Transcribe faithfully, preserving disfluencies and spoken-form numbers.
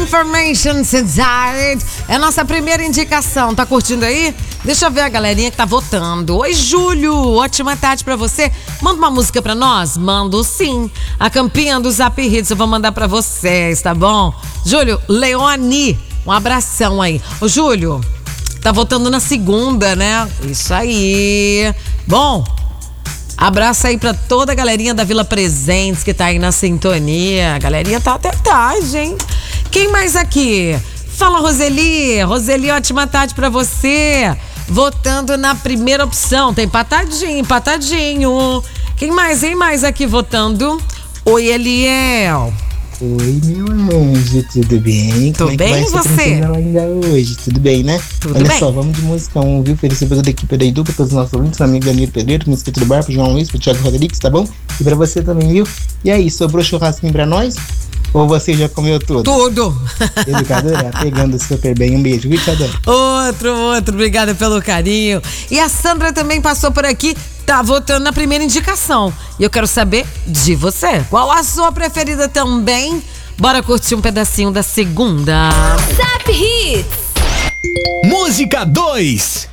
Information Inside é a nossa primeira indicação. Tá curtindo aí? Deixa eu ver a galerinha que tá votando. Oi, Júlio, ótima tarde pra você. Manda uma música pra nós? Mando sim. A campinha do Zap Hits eu vou mandar pra vocês, tá bom? Júlio, Leone, um abração aí. Ô, Júlio, tá votando na segunda, né? Isso aí. Bom, abraço aí pra toda a galerinha da Vila Presentes que tá aí na sintonia. A galerinha tá até tarde, hein? Quem mais aqui? Fala, Roseli. Roseli, ótima tarde pra você. Votando na primeira opção. Tem empatadinho, empatadinho. Quem mais, hein? Mais aqui votando? Oi, Eliel. Oi, meu anjo, tudo bem? Tudo bem, e você? Ainda hoje, tudo bem, né? Tudo Olha bem. só, vamos de musicão, viu? Felicidade pra toda a equipe da Edu, pra todos os nossos ouvintes, meu amigo Danilo Pedreiro, meu inscrito do bar, pro João Luiz, pro Thiago Rodrigues, tá bom? E pra você também, viu? E aí, sobrou churrasquinho pra nós? Ou você já comeu tudo? Tudo. Educadora, pegando super bem. Um beijo, viu, Thiago? Outro, outro. Obrigada pelo carinho. E a Sandra também passou por aqui, tá votando na primeira indicação. E eu quero saber de você. Qual a sua preferida também? Bora curtir um pedacinho da segunda. Zap Hits. Música dois.